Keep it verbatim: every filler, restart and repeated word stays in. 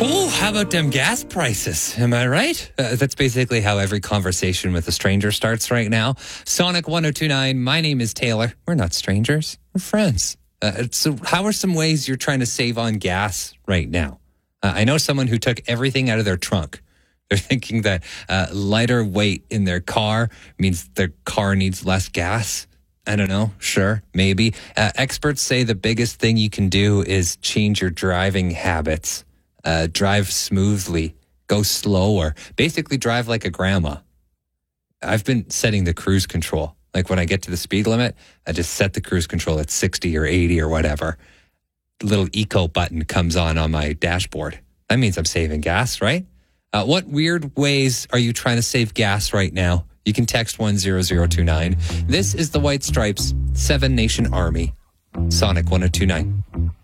Oh, how about them gas prices? Am I right? Uh, that's basically how every conversation with a stranger starts right now. Sonic one oh two point nine, my name is Taylor. We're not strangers, we're friends. Uh, so how are some ways you're trying to save on gas right now? Uh, I know someone who took everything out of their trunk. They're thinking that uh, lighter weight in their car means their car needs less gas. I don't know. Sure, maybe. Uh, experts say the biggest thing you can do is change your driving habits. Uh, drive smoothly, go slower, basically drive like a grandma. I've been setting the cruise control. Like when I get to the speed limit, I just set the cruise control at sixty or eighty or whatever. The little eco button comes on on my dashboard. That means I'm saving gas, right? Uh, what weird ways are you trying to save gas right now? You can text one zero zero two nine. This is the White Stripes, Seven Nation Army. Sonic one oh two point nine.